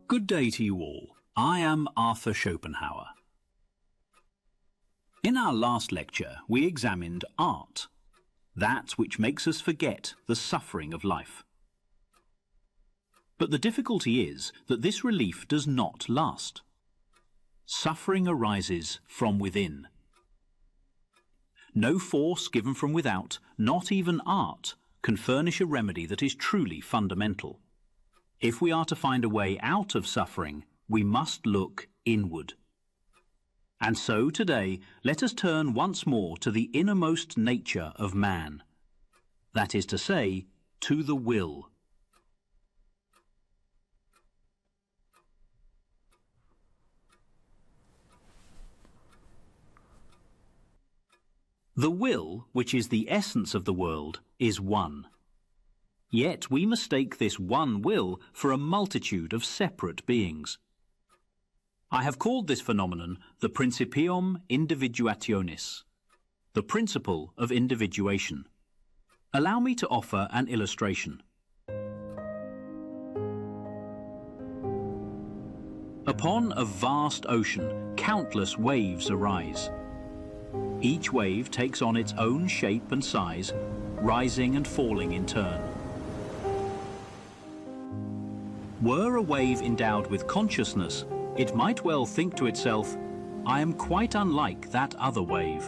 Good day to you all. I am Arthur Schopenhauer. In our last lecture, we examined art, that which makes us forget the suffering of life. But the difficulty is that this relief does not last. Suffering arises from within. No force given from without, not even art, can furnish a remedy that is truly fundamental. If we are to find a way out of suffering, we must look inward. And so today, let us turn once more to the innermost nature of man. That is to say, to the will. The will, which is the essence of the world, is one. Yet we mistake this one will for a multitude of separate beings. I have called this phenomenon the Principium Individuationis, the principle of individuation. Allow me to offer an illustration. Upon a vast ocean, countless waves arise. Each wave takes on its own shape and size, rising and falling in turn. Were a wave endowed with consciousness, it might well think to itself, I am quite unlike that other wave.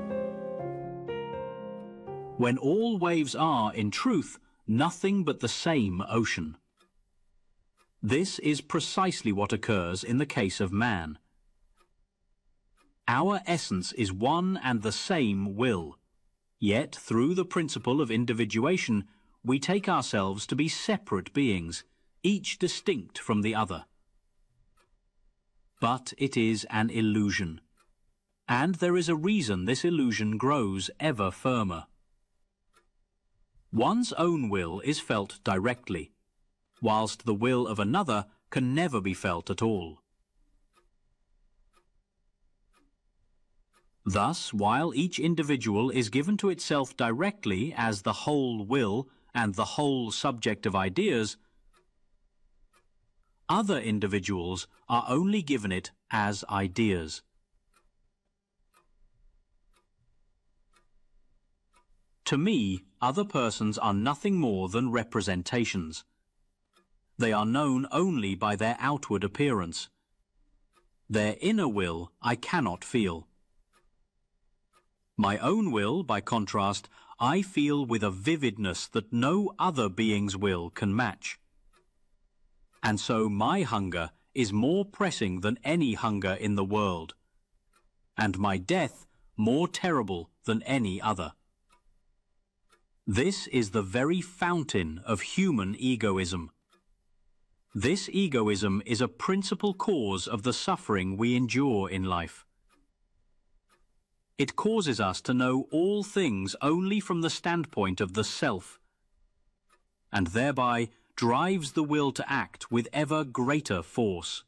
When all waves are, in truth, nothing but the same ocean. This is precisely what occurs in the case of man. Our essence is one and the same will, yet through the principle of individuation, we take ourselves to be separate beings, each distinct from the other. But it is an illusion, and there is a reason this illusion grows ever firmer. One's own will is felt directly, whilst the will of another can never be felt at all. Thus, while each individual is given to itself directly as the whole will and the whole subject of ideas, other individuals are only given it as ideas. To me, other persons are nothing more than representations. They are known only by their outward appearance. Their inner will I cannot feel. My own will, by contrast, I feel with a vividness that no other being's will can match. And so my hunger is more pressing than any hunger in the world, and my death more terrible than any other. This is the very fountain of human egoism. This egoism is a principal cause of the suffering we endure in life. It causes us to know all things only from the standpoint of the self, and thereby drives the will to act with ever greater force.